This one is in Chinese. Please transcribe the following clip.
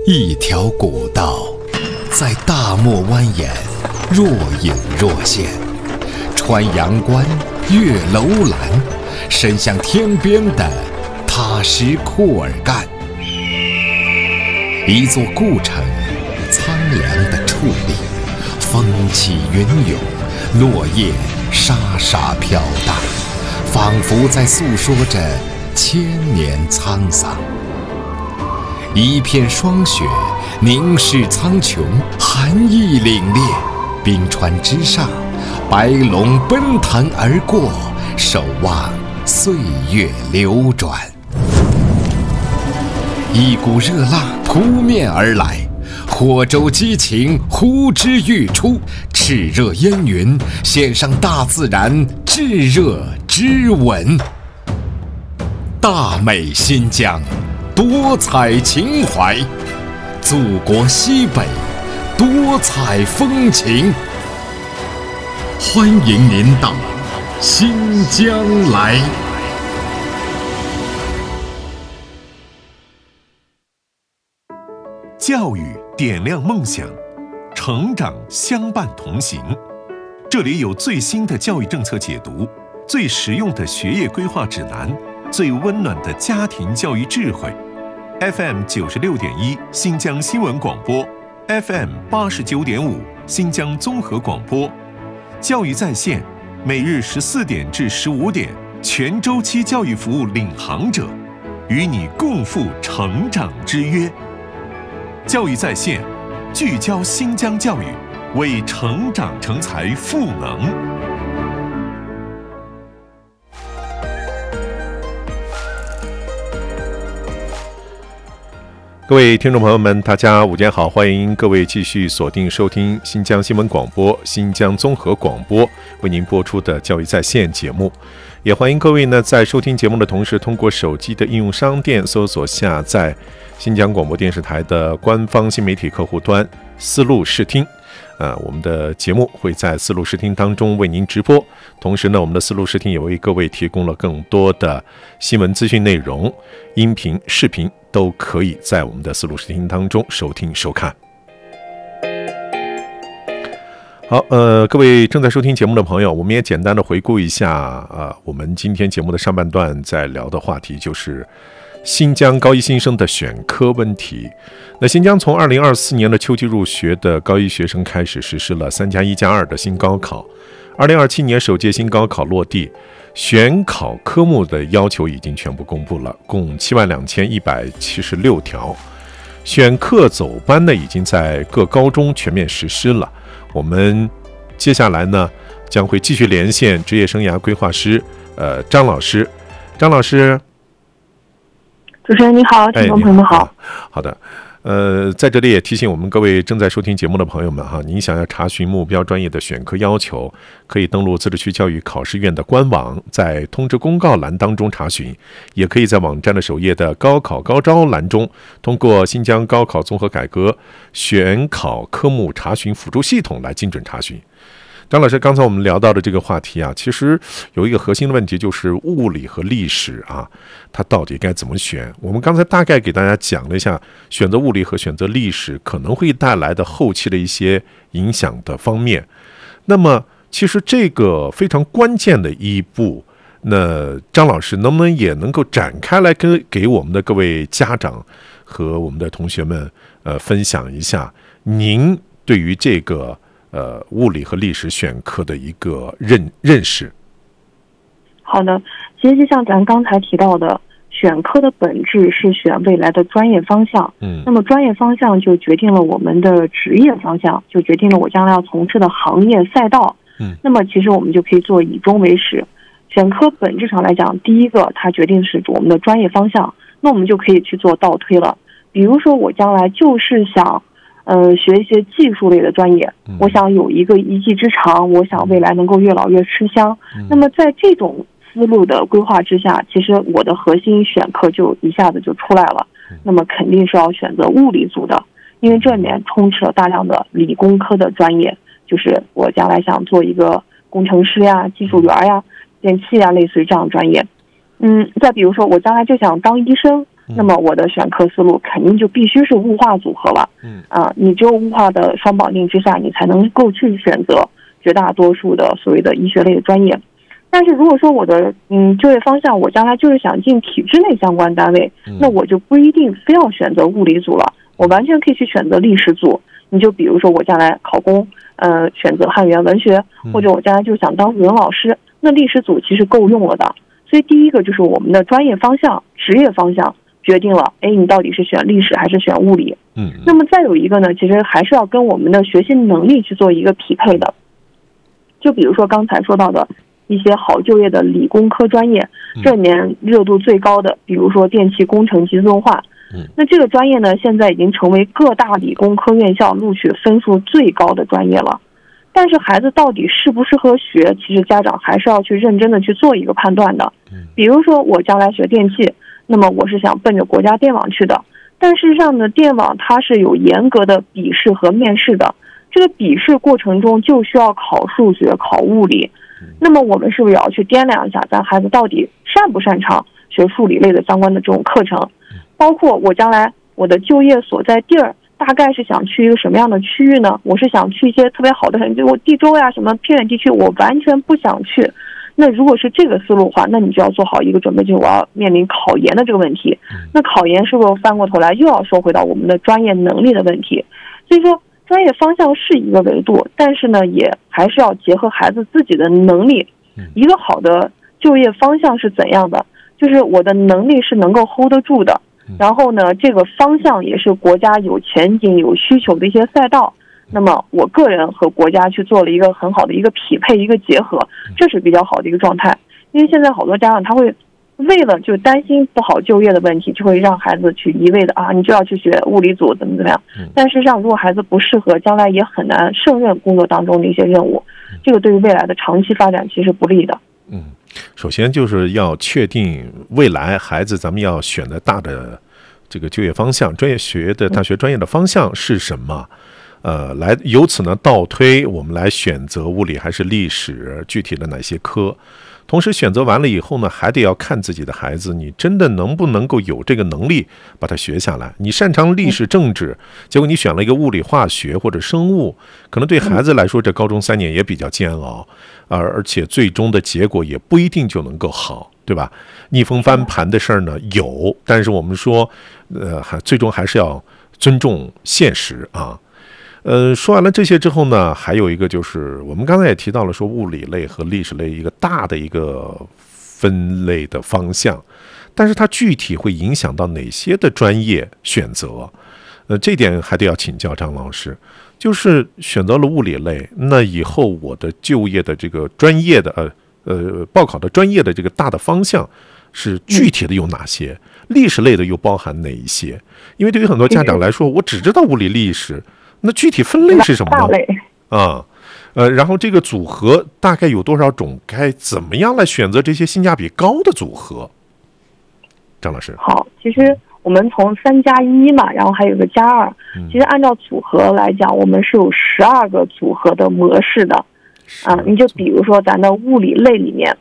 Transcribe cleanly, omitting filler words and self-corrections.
一条古道在大漠蜿蜒，若隐若现，穿阳关，越楼兰，伸向天边的塔什库尔干。一座故城，苍凉的矗立，风起云涌，落叶沙沙飘荡，仿佛在诉说着千年沧桑。一片霜雪凝视苍穹，寒意凛冽，冰川之上，白龙奔腾而过，守望岁月流转。一股热浪扑面而来，火舟激情呼之欲出，炽热烟云献上大自然炙热之吻。大美新疆，多彩情怀，祖国西北，多彩风情。欢迎您到新疆来。 教育点亮梦想，成长相伴同行。这里有最新的教育政策解读，最实用的学业规划指南，最温暖的家庭教育智慧。FM 96.1新疆新闻广播， FM 89.5新疆综合广播。教育在线，每日14点至15点，全周期教育服务领航者，与你共赴成长之约。教育在线，聚焦新疆教育，为成长成才赋能。 各位听众朋友们，大家午间好，欢迎各位继续锁定收听新疆新闻广播、新疆综合广播为您播出的教育在线节目。也欢迎各位呢，在收听节目的同时，通过手机的应用商店搜索下载新疆广播电视台的官方新媒体客户端丝路视听。我们的节目会在丝路视听当中为您直播，同时呢，我们的丝路视听也为各位提供了更多的新闻资讯内容，音频、视频都可以在我们的丝路视听当中收听收看。好，各位正在收听节目的朋友，我们也简单的回顾一下我们今天节目的上半段在聊的话题就是新疆高一新生的选科问题。那新疆从2024年的秋季入学的高一学生开始实施了3+1+2的新高考，2027年首届新高考落地，选考科目的要求已经全部公布了，共72176条。选课走班呢，已经在各高中全面实施了。我们接下来呢，将会继续连线职业生涯规划师张老师。张老师， 主持人你好，听众朋友们好。 好的，在这里也提醒我们各位正在收听节目的朋友们哈，您想要查询目标专业的选科要求，可以登录自治区教育考试院的官网，在通知公告栏当中查询，也可以在网站的首页的高考高招栏中，通过新疆高考综合改革选考科目查询辅助系统来精准查询。张老师，刚才我们聊到的这个话题啊，其实有一个核心的问题，就是物理和历史啊，它到底该怎么选？我们刚才大概给大家讲了一下，选择物理和选择历史可能会带来的后期的一些影响的方面。那么，其实这个非常关键的一步，那张老师能不能也能够展开来给我们的各位家长和我们的同学们分享一下您对于这个物理和历史选科的一个认识？ 好的，其实就像咱刚才提到的，选科的本质是选未来的专业方向。那么专业方向就决定了我们的职业方向，就决定了我将来要从事的行业赛道。那么其实我们就可以做以终为始。选科本质上来讲，第一个它决定是我们的专业方向，那我们就可以去做倒推了。比如说我将来就是想学一些技术类的专业，我想有一个一技之长，我想未来能够越老越吃香。那么在这种思路的规划之下，其实我的核心选课就一下子就出来了。那么肯定是要选择物理组的，因为这里面充斥了大量的理工科的专业，就是我将来想做一个工程师呀、技术员呀、电器呀，类似于这样的专业。再比如说我将来就想当医生， 那么我的选科思路肯定就必须是物化组合了。你只有物化的双绑定之下，你才能够去选择绝大多数的所谓的医学类的专业。但是如果说我的就业方向我将来就是想进体制内相关单位，那我就不一定非要选择物理组了，我完全可以去选择历史组。你就比如说我将来考公，选择汉语言文学，或者我将来就想当语文老师，那历史组其实够用了的。所以第一个就是我们的专业方向、职业方向决定了，你到底是选历史还是选物理。那么再有一个呢，其实还是要跟我们的学习能力去做一个匹配的。就比如说刚才说到的一些好就业的理工科专业，这里面热度最高的，比如说电气工程及自动化。那这个专业呢，现在已经成为各大理工科院校录取分数最高的专业了。但是孩子到底适不适合学，其实家长还是要去认真的去做一个判断的。比如说我将来学电气，那么我是想奔着国家电网去的，但事实上呢，电网它是有严格的笔试和面试的，这个笔试过程中就需要考数学、考物理。那么我们是不是也要去掂量一下咱孩子到底擅不擅长学数理类的相关的这种课程，包括我将来我的就业所在地儿大概是想去一个什么样的区域呢？我是想去一些特别好的就我地州呀什么偏远地区我完全不想去。那如果是这个思路的话，那你就要做好一个准备，就是我要面临考研的这个问题。那考研是不是翻过头来又要说回到我们的专业能力的问题？所以说专业方向是一个维度，但是呢也还是要结合孩子自己的能力。一个好的就业方向是怎样的？就是我的能力是能够 hold 得住的，然后呢这个方向也是国家有前景有需求的一些赛道，那么我个人和国家去做了一个很好的一个匹配一个结合，这是比较好的一个状态。因为现在好多家长他会为了就担心不好就业的问题，就会让孩子去一味的你就要去学物理组怎么样，但事实上如果孩子不适合，将来也很难胜任工作当中的一些任务，这个对于未来的长期发展其实不利的。 首先就是要确定未来孩子咱们要选的大的这个就业方向，专业学的大学专业的方向是什么，来由此呢倒推我们来选择物理还是历史具体的哪些科。同时选择完了以后呢，还得要看自己的孩子，你真的能不能够有这个能力把它学下来。你擅长历史政治，结果你选了一个物理化学或者生物，可能对孩子来说这高中3年也比较煎熬，而且最终的结果也不一定就能够好，对吧？逆风翻盘的事儿呢有，但是我们说最终还是要尊重现实啊。说完了这些之后呢，还有一个就是我们刚才也提到了，说物理类和历史类一个大的一个分类的方向，但是它具体会影响到哪些的专业选择？这点还得要请教张老师。就是选择了物理类，那以后我的就业的这个专业的报考的专业的这个大的方向是具体的有哪些？历史类的又包含哪一些？因为对于很多家长来说，我只知道物理历史。那具体分类是什么呢？然后这个组合大概有多少种？该怎么样来选择这些性价比高的组合？张老师， 好，其实我们从3+1嘛，然后还有个+2，其实按照组合来讲，我们是有12个组合的模式的。你就比如说咱的物理类里面，